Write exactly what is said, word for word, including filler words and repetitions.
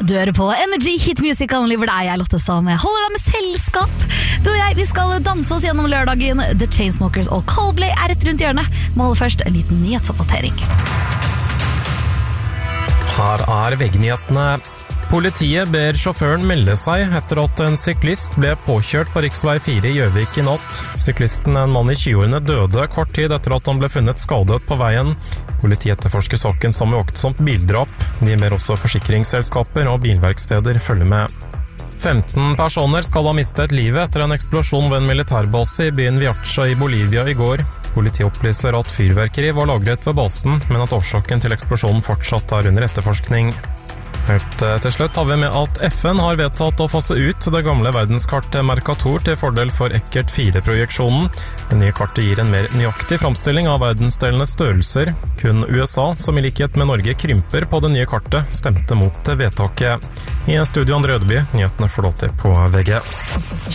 Du hører på Energy Hit Music Only, hvor det er jeg, Lotte, som holder deg med selskap. Du og jeg, vi skal danse oss gjennom lørdagen. The Chainsmokers og Coldplay er rett rundt hjørnet. Må holde først en liten nyhetsoppdatering. Her er veggnyhetene. Politiet ber sjåføren melde seg etter at en syklist ble påkjørt på riksvei fire i Gjøvik i natt. Syklisten, en mann i tjueårene, døde kort tid etter at han ble funnet skadet på veien. Politiet etterforsker saken som uaktsomt bildrap. De ber også forsikringsselskaper og bilverksteder følge med. femten personer skal ha mistet livet etter en eksplosjon ved en militærbase i byen Viacha i Bolivia i går. Politiet opplyser at fyrverkeri var lagret ved basen, men at årsaken til eksplosjonen fortsatt er under etterforskning. Helt til slutt har vi med at F N har vedtatt å fase ut det gamle verdenskartet Mercator til fordel for Eckert fire-projeksjonen. Det nye kartet gir en mer nøyaktig fremstilling av verdensdelenes størrelser. Kun U S A, som i likhet med Norge krymper på det nye kartet, stemte mot vedtaket. I studio Andre Rødeby, nyhetene får lov til på V G.